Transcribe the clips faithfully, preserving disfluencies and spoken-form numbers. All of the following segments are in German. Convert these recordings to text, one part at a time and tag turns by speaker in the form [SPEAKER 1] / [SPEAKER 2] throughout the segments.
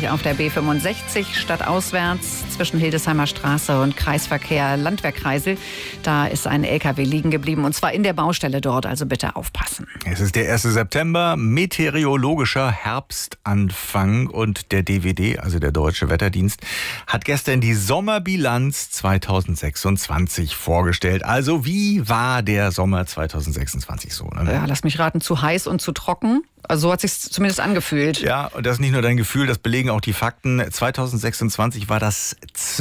[SPEAKER 1] dreißig auf der B fünfundsechzig stadtauswärts zwischen Hildesheimer Straße und Kreisverkehr Landwehrkreisel. Da ist ein L K W liegen geblieben und zwar in der Baustelle dort, also bitte aufpassen.
[SPEAKER 2] Es ist der erste September, meteorologischer Herbstanfang und der D W D, also der Deutsche Wetterdienst, hat gestern die Sommerbilanz zweitausendsechsundzwanzig vorgestellt. Also wie war der Sommer zweitausendsechsundzwanzig so? Ne?
[SPEAKER 1] Ja, lass mich raten, zu heiß und zu trocken. Also so hat sich's zumindest angefühlt.
[SPEAKER 2] Ja, und das ist nicht nur dein Gefühl, das belegen auch die Fakten. zweitausendsechsundzwanzig war das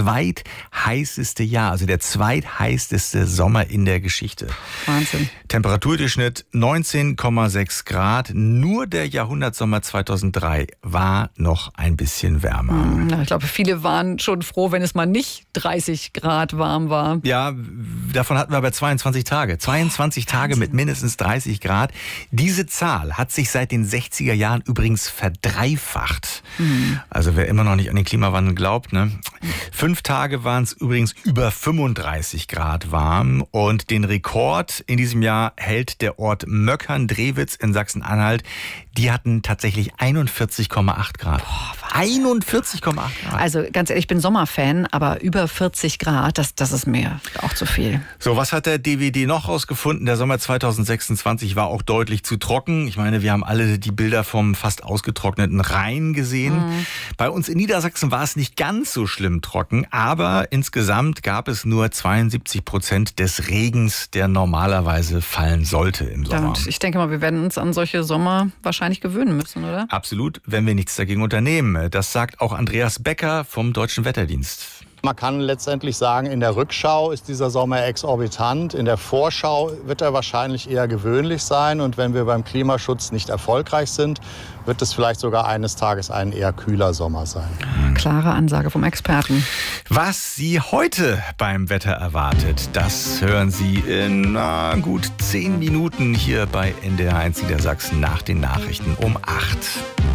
[SPEAKER 2] zweitheißeste Jahr, also der zweitheißeste Sommer in der Geschichte.
[SPEAKER 1] Wahnsinn.
[SPEAKER 2] Temperaturdurchschnitt neunzehn Komma sechs Grad. Nur der Jahrhundertsommer zweitausenddrei war noch ein bisschen wärmer.
[SPEAKER 1] Ja, ich glaube, viele waren schon froh, wenn es mal nicht dreißig Grad warm war.
[SPEAKER 2] Ja, davon hatten wir aber zweiundzwanzig Tage. zweiundzwanzig oh, Tage mit mindestens dreißig Grad. Diese Zahl hat sich seit den sechziger Jahren übrigens verdreifacht. Mhm. Also wer immer noch nicht an den Klimawandel glaubt, ne? Fünf Tage waren es übrigens über fünfunddreißig Grad warm und den Rekord in diesem Jahr hält der Ort Möckern-Drewitz in Sachsen-Anhalt. Die hatten tatsächlich einundvierzig Komma acht Grad. Boah, einundvierzig Komma acht Grad.
[SPEAKER 1] Also ganz ehrlich, ich bin Sommerfan, aber über vierzig Grad, das, das ist mir auch zu viel.
[SPEAKER 2] So, was hat der D W D noch rausgefunden? Der Sommer zweitausendsechsundzwanzig war auch deutlich zu trocken. Ich meine, wir haben alle die Bilder vom fast ausgetrockneten Rhein gesehen. Mhm. Bei uns in Niedersachsen war es nicht ganz so schlimm trocken, aber insgesamt gab es nur zweiundsiebzig Prozent des Regens, der normalerweise fallen sollte im Sommer.
[SPEAKER 1] Ja, und ich denke mal, wir werden uns an solche Sommer wahrscheinlich gewöhnen müssen, oder?
[SPEAKER 2] Absolut, wenn wir nichts dagegen unternehmen. Das sagt auch Andreas Becker vom Deutschen Wetterdienst.
[SPEAKER 3] Man kann letztendlich sagen, in der Rückschau ist dieser Sommer exorbitant. In der Vorschau wird er wahrscheinlich eher gewöhnlich sein. Und wenn wir beim Klimaschutz nicht erfolgreich sind, wird es vielleicht sogar eines Tages ein eher kühler Sommer sein.
[SPEAKER 1] Klare Ansage vom Experten.
[SPEAKER 2] Was Sie heute beim Wetter erwartet, das hören Sie in na, gut zehn Minuten hier bei N D R eins Niedersachsen nach den Nachrichten um acht.